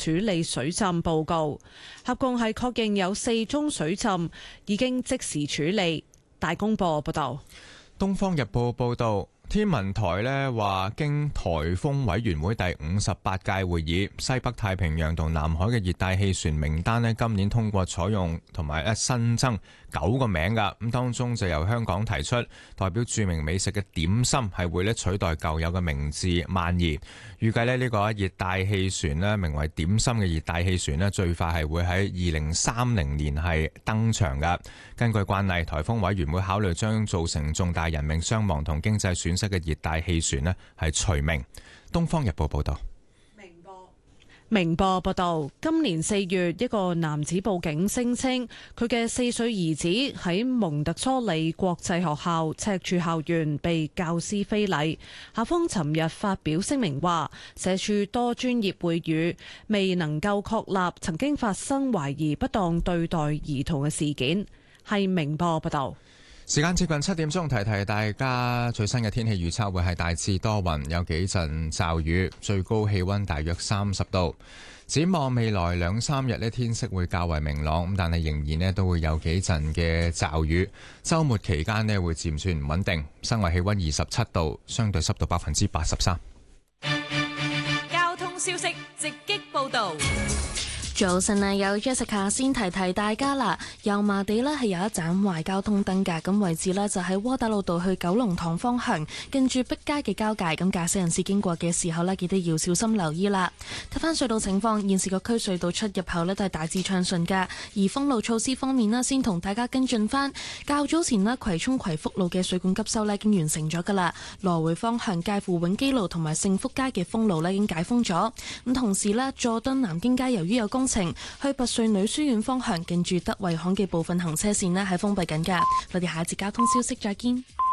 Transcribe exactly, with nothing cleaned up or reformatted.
處理水浸報告，合共係確認有四宗水浸已經即時處理。大公報報道。 東方日報報道，天文台呢話，經颱風委員會第五十八屆會議，西北太平洋同南海嘅熱帶氣旋名單呢，今年通過採用同埋一新增九個名噶，咁當中就由香港提出，代表著名美食嘅點心係會咧取代舊有嘅名字萬宜。預計咧呢個熱帶氣旋咧名為點心嘅熱帶氣旋咧，最快係會喺二零三零年係登場噶。根據慣例，颱風委員會考慮將造成重大人命傷亡同經濟損失嘅熱帶氣旋咧係除名。東方日報報道。 明報報道，今年四月，一個男子報警聲稱佢嘅四歲兒子喺蒙特梭利國際學校赤柱校園被教師非禮。校方尋日發表聲明話，社署多專業會議未能夠確立曾經發生懷疑不當對待兒童嘅事件。係明報報道。 時間接近七點鐘，提提大家最新嘅天氣預測會係大致多雲，有幾陣驟雨，最高氣溫大約三十度。展望未來兩三日呢，天色會較為明朗，咁但係仍然呢都會有幾陣嘅驟雨。週末期間呢會漸轉唔穩定。室外氣溫二十七度，相對濕度百分之八十三。 交通消息直擊報道。 早晨啊，有 Jessica 先提提大家啦。油麻地呢係有一盞壞交通燈㗎，咁位置呢就喺窩打老道去九龍塘方向，近住碧街嘅交界。咁駕駛人士經過嘅時候呢，記得要小心留意啦。睇翻隧道情況，現時個區隧道出入口呢都係大致暢順㗎。而封路措施方面呢，先同大家跟進翻。較早前呢，葵涌葵福路嘅水管急修呢已經完成咗㗎啦。來回方向介乎永基路同埋盛福街嘅封路呢已經解封咗。咁同時呢，佐敦南京街由於有工程去拔萃女書院方向，近住德惠巷嘅部分行車線呢係封閉緊㗎。我哋下一節交通消息再見。